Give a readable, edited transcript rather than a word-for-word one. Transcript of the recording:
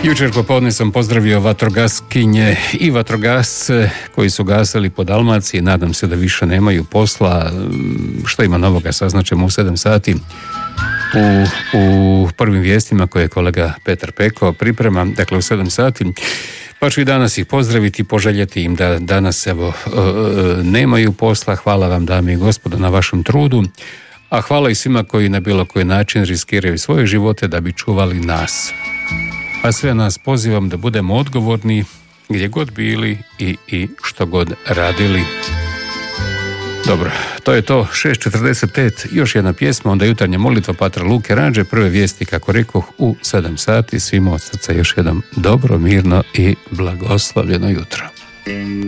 Jučer popodne sam pozdravio vatrogaskinje i vatrogasce koji su gasili po Dalmaciji. Nadam se da više nemaju posla. Što ima novoga saznaćemo u 7 sati u prvim vijestima koje je kolega Petar Peko priprema. Dakle u 7 sati. Pa ću i danas ih pozdraviti, poželjeti im da danas nemaju posla. Hvala vam, dame i gospodo, na vašem trudu. A hvala i svima koji na bilo koji način riskiraju svoje živote da bi čuvali nas. A sve nas pozivam da budemo odgovorni gdje god bili i što god radili. Dobro, to je to. 6:45, još jedna pjesma, onda jutarnja molitva Patra Luke Ranđe, prve vijesti, kako rekoh, u 7 sati. Svima od srca još jednom dobro, mirno i blagoslovljeno jutro.